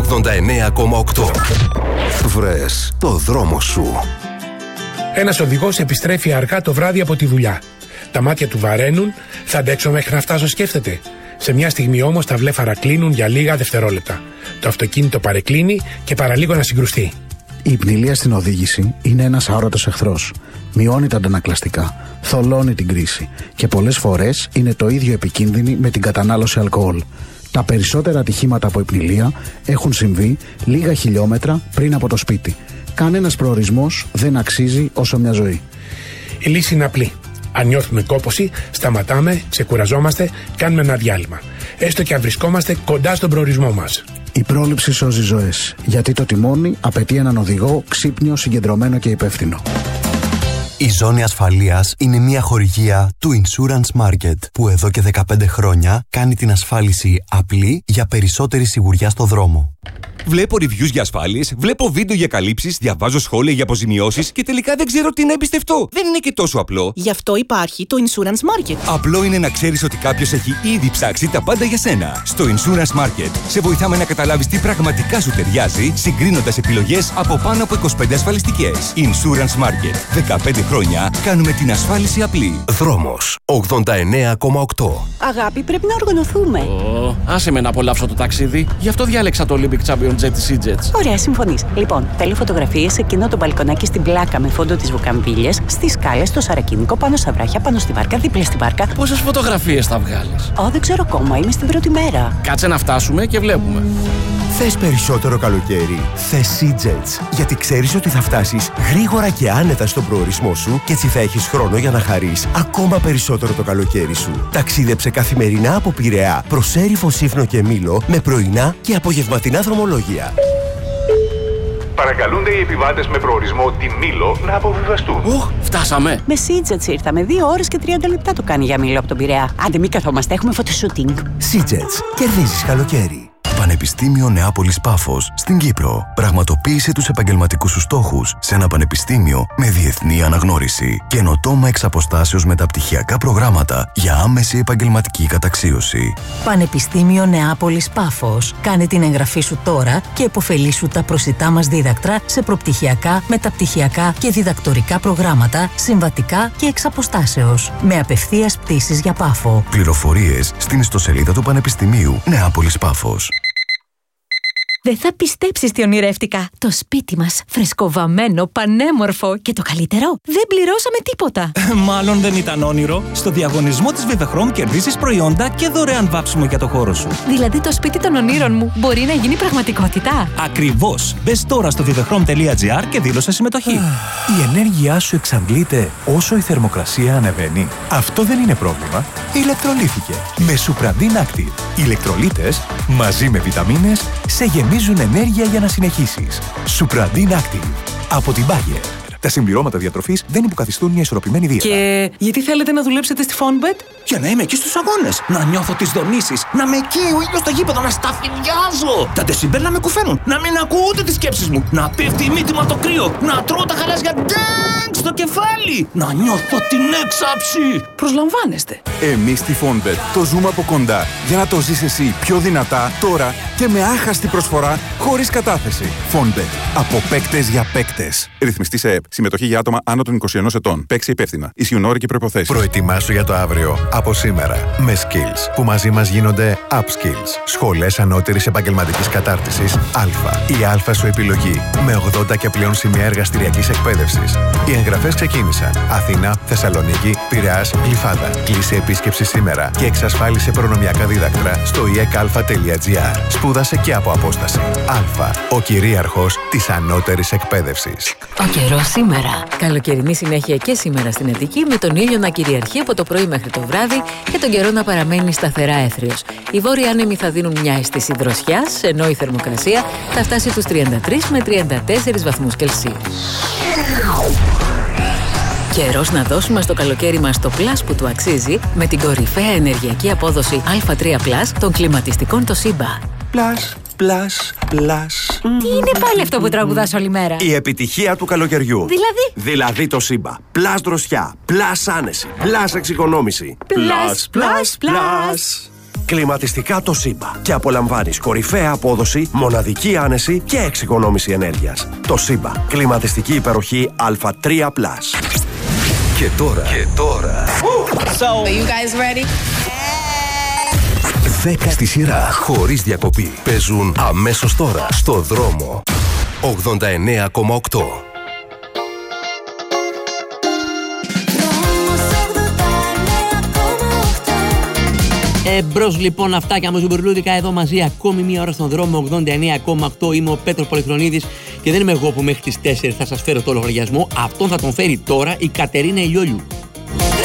89,8. Βρες το δρόμο σου. Ένας οδηγός επιστρέφει αργά το βράδυ από τη δουλειά. Τα μάτια του βαραίνουν, θα αντέξω μέχρι να φτάσω, σκέφτεται. Σε μια στιγμή όμως τα βλέφαρα κλείνουν για λίγα δευτερόλεπτα. Το αυτοκίνητο παρεκκλίνει και παραλίγο να συγκρουστεί. Η υπνηλία στην οδήγηση είναι ένας αόρατος εχθρός. Μειώνει τα αντανακλαστικά, θολώνει την κρίση και πολλές φορές είναι το ίδιο επικίνδυνη με την κατανάλωση αλκοόλ. Τα περισσότερα ατυχήματα από υπνηλία έχουν συμβεί λίγα χιλιόμετρα πριν από το σπίτι. Κανένας προορισμός δεν αξίζει όσο μια ζωή. Η λύση είναι απλή. Αν νιώθουμε κόπωση, σταματάμε, ξεκουραζόμαστε, κάνουμε ένα διάλειμμα. Έστω και αν βρισκόμαστε κοντά στον προορισμό μας. Η πρόληψη σώζει ζωές, γιατί το τιμόνι απαιτεί έναν οδηγό ξύπνιο, συγκεντρωμένο και υπεύθυνο. Η ζώνη ασφαλείας είναι μια χορηγία του Insurance Market που εδώ και 15 χρόνια κάνει την ασφάλιση απλή για περισσότερη σιγουριά στο δρόμο. Βλέπω reviews για ασφάλειες, βλέπω βίντεο για καλύψεις, διαβάζω σχόλια για αποζημιώσεις και τελικά δεν ξέρω τι να εμπιστευτώ. Δεν είναι και τόσο απλό. Γι' αυτό υπάρχει το Insurance Market. Απλό είναι να ξέρεις ότι κάποιος έχει ήδη ψάξει τα πάντα για σένα. Στο Insurance Market σε βοηθάμε να καταλάβεις τι πραγματικά σου ταιριάζει, συγκρίνοντας επιλογές από πάνω από 25 ασφαλιστικές. Insurance Market. 15 χρόνια κάνουμε την ασφάλιση απλή. Δρόμος 89,8. Αγάπη, πρέπει να οργανωθούμε. Άσε με να απολαύσω το ταξίδι. Γι' αυτό διάλεξα το Olympic Champion Jet της EasyJet. Ωραία, συμφωνείς. Λοιπόν, θέλω φωτογραφίες σε εκείνο το μπαλκονάκι στην πλάκα με φόντο τις βουκαμβίλιες, στις σκάλες, στο σαρακίνικο, πάνω στα βράχια, πάνω στη βάρκα, δίπλα στη βάρκα. Πόσες φωτογραφίες θα βγάλεις? Δεν ξέρω ακόμα, είμαι στην πρώτη μέρα. Κάτσε να φτάσουμε και βλέπουμε. Θες περισσότερο καλοκαίρι? Θες EasyJet. Γιατί ξέρεις ότι θα φτάσεις γρήγορα και άνετα στον προορισμό σου και έτσι θα έχεις χρόνο για να χαρείς ακόμα περισσότερο το καλοκαίρι σου. Ταξίδεψε καθημερινά από Πειραιά προς Έρυφο, Σύφνο και Μήλο με πρωινά και απογευματινά δρομολόγια. Παρακαλούνται οι επιβάτες με προορισμό τη Μήλο να αποβιβαστούν. Φτάσαμε. Με EasyJet ήρθαμε. 2 ώρες και 30 λεπτά το κάνει για Μήλο από τον Πειραιά. Άντε, μην καθόμαστε, έχουμε φωτοσούτινγκ. EasyJet. Κερδίζεις καλοκαίρι. Πανεπιστήμιο Νεάπολης Πάφος στην Κύπρο. Πραγματοποίησε τους επαγγελματικούς σου στόχους σε ένα πανεπιστήμιο με διεθνή αναγνώριση. Καινοτόμα εξ αποστάσεως μεταπτυχιακά προγράμματα για άμεση επαγγελματική καταξίωση. Πανεπιστήμιο Νεάπολης Πάφος. Κάνε την εγγραφή σου τώρα και επωφελήσου τα προσιτά μας δίδακτρα σε προπτυχιακά, μεταπτυχιακά και διδακτορικά προγράμματα, συμβατικά και εξ αποστάσεως. Με απευθείας πτήσεις για Πάφο. Πληροφορίες στην ιστοσελίδα του Πανεπιστημίου Νεάπολης Πάφος. Δεν θα πιστέψεις τι ονειρεύτηκα. Το σπίτι μας, φρεσκοβαμμένο, πανέμορφο και το καλύτερο, δεν πληρώσαμε τίποτα. Μάλλον δεν ήταν όνειρο. Στο διαγωνισμό της Vivechrome κερδίζεις προϊόντα και δωρεάν βάψιμο για το χώρο σου. Δηλαδή το σπίτι των ονείρων μου μπορεί να γίνει πραγματικότητα. Ακριβώς. Μπες τώρα στο vivechrome.gr και δήλωσε συμμετοχή. Η ενέργειά σου εξαντλείται όσο η θερμοκρασία ανεβαίνει. Αυτό δεν είναι πρόβλημα. Ηλεκτρολίθηκε με Supradin Active. Οι ηλεκτρολίτες μαζί με βιταμίνες σε γεμίζουν ενέργεια για να συνεχίσεις. Supradin Active από την Bayer. Τα συμπληρώματα διατροφής δεν υποκαθιστούν μια ισορροπημένη δίαιτα. Και γιατί θέλετε να δουλέψετε στη Fonbet? Για να είμαι εκεί στους αγώνες. Να νιώθω τις δονήσεις. Να είμαι εκεί ο ήλιος στο γήπεδο. Να σταφυλιάζω. Τα δεσιμπέλ να με κουφαίνουν. Να μην ακούω ούτε τις σκέψεις μου. Να πέφτει η μύτη μου από το κρύο. Να τρώω τα χαλάζια ντάγκ στο κεφάλι. Να νιώθω την έξαψη. Προσλαμβάνεστε. Εμείς στη Fonbet το ζούμε από κοντά. Για να το ζεις εσύ πιο δυνατά, τώρα και με άχαστη προσφορά, χωρίς κατάθεση. Fonbet. Από παίκτες για παίκτες. Ρυθμιστή σε ΕΠ. Συμμετοχή για άτομα άνω των 21 ετών. Παίξε υπεύθυνα. Ισχύουν όροι και προϋποθέσεις. Προετοιμάσου για το αύριο. Από σήμερα. Με Skills. Που μαζί μας γίνονται Upskills. Σχολές ανώτερης επαγγελματικής κατάρτισης Α. Η Α σου επιλογή. Με 80 και πλέον σημεία εργαστηριακής εκπαίδευσης. Οι εγγραφές ξεκίνησαν. Αθήνα, Θεσσαλονίκη, Πειραιάς, Γλυφάδα. Κλείσε επίσκεψη σήμερα και εξασφάλισε προνομιακά δίδακτρα στο iecalfa.gr. Σπούδασε και από απόσταση. Α. Ο κυρίαρχος της ανώτερης εκπαίδευσης. Ο καιρός σήμερα. Καλοκαιρινή συνέχεια και σήμερα στην Αττική, με τον ήλιο να κυριαρχεί από το πρωί μέχρι το βράδυ και τον καιρό να παραμένει σταθερά έθριος. Οι βόρειοι άνεμοι θα δίνουν μια αίσθηση δροσιάς, ενώ η θερμοκρασία θα φτάσει τους 33 με 34 βαθμούς Κελσίου. Καιρός να δώσουμε στο καλοκαίρι μας το πλάς που του αξίζει με την κορυφαία ενεργειακή απόδοση Α3+ των κλιματιστικών Toshiba. Πλάς. Τι είναι πάλι αυτό που τραγουδάς όλη μέρα? Η επιτυχία του καλοκαιριού. Δηλαδή το Toshiba. Πλάς δροσιά, πλάς άνεση, πλάς εξοικονόμηση. Πλάς. Κλιματιστικά Toshiba. Και απολαμβάνεις κορυφαία απόδοση, μοναδική άνεση και εξοικονόμηση ενέργειας. Toshiba. Κλιματιστική υπεροχή Α3+. Και τώρα. So, are you guys ready? 10 στη σειρά, χωρίς διακοπή. Παίζουν αμέσως τώρα στο δρόμο. 89,8. Εμπρός λοιπόν αυτά και αμμοζουμπουρλούδικα εδώ μαζί ακόμη μία ώρα στον δρόμο 89,8. Είμαι ο Πέτρος Πολυχρονίδης και δεν είμαι εγώ που μέχρι τις 4 θα σας φέρω το λογαριασμό. Αυτόν θα τον φέρει τώρα η Κατερίνα Ηλιόλιου.